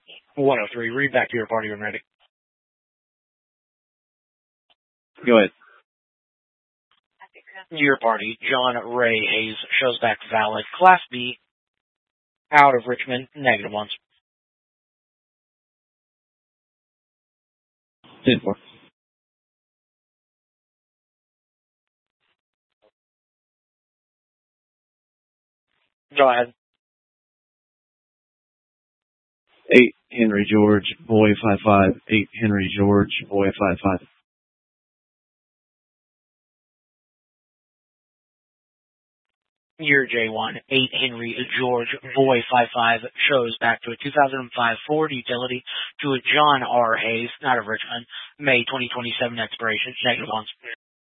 103. Read back to your party when ready. Go ahead. Your party, John Ray Hayes, shows back valid. Class B, out of Richmond, -1. 10-4. Go ahead. 8 Henry George, boy 5-5. 8 Henry George, boy 5-5. Year J1, 8 Henry George, boy 5-5, shows back to a 2005 Ford utility to a John R. Hayes, out of Richmond, May 2027 expiration, -1.